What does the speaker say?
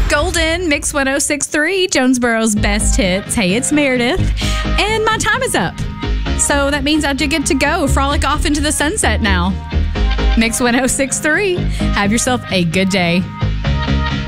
Golden, Mix 1063, Jonesboro's best hits. Hey, it's Meredith, and my time is up. So that means I do get to go frolic off into the sunset now. Mix 1063, have yourself a good day.